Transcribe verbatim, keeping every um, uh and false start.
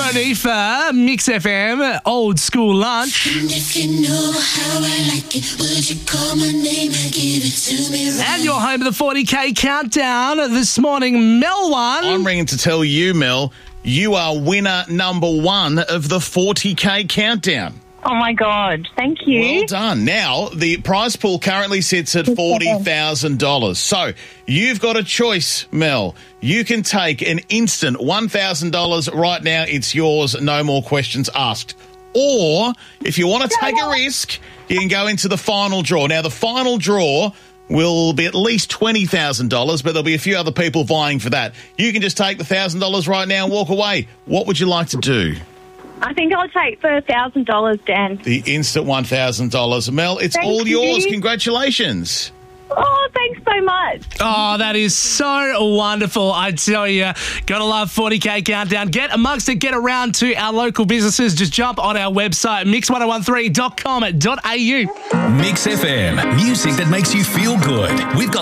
Monifa, Mix F M, Old School Lunch. And if you know how I like it, would you call my name and give it to me right? And you're home of the forty K countdown this morning. Mel won. I'm ringing to tell you, Mel, you are winner number one of the forty K countdown. Oh, my God. Thank you. Well done. Now, the prize pool currently sits at forty thousand dollars. So, you've got a choice, Mel. You can take an instant one thousand dollars right now. It's yours. No more questions asked. Or, if you want to take a risk, you can go into the final draw. Now, the final draw will be at least twenty thousand dollars, but there'll be a few other people vying for that. You can just take the one thousand dollars right now and walk away. What would you like to do? I think I'll take the one thousand dollars, Dan. The instant one thousand dollars. Mel, it's Thank all yours. you. Congratulations. Oh, thanks so much. Oh, that is so wonderful. I tell you, gotta love forty K countdown. Get amongst it. Get around to our local businesses. Just jump on our website, mix one oh one three dot com dot a u. Mix F M, music that makes you feel good. We've got